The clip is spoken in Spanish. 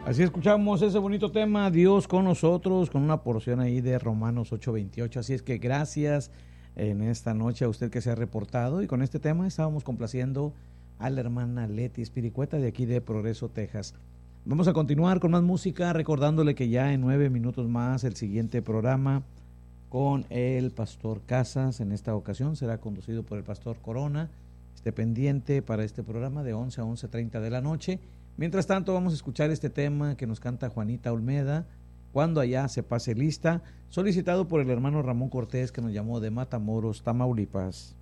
Así escuchamos ese bonito tema, Dios con nosotros, con una porción ahí de Romanos 8:28. Así es que gracias en esta noche a usted que se ha reportado. Y con este tema estábamos complaciendo a la hermana Leti Espiricueta de aquí de Progreso, Texas. Vamos a continuar con más música, recordándole que ya en 9 minutos más el siguiente programa con el pastor Casas. En esta ocasión será conducido por el pastor Corona. Esté pendiente para este programa de 11 a 11:30 de la noche. Mientras tanto, vamos a escuchar este tema que nos canta Juanita Olmeda, Cuando allá se pase lista, solicitado por el hermano Ramón Cortés, que nos llamó de Matamoros, Tamaulipas.